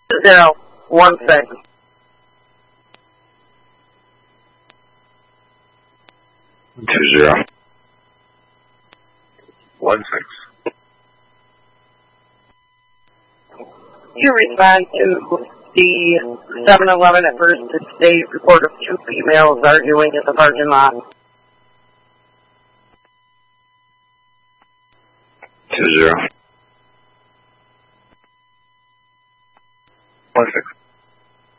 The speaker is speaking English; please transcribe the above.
016. 20. 16. You respond to the 7-Eleven at First Estate report of 2 females arguing in the parking lot. 20. 16.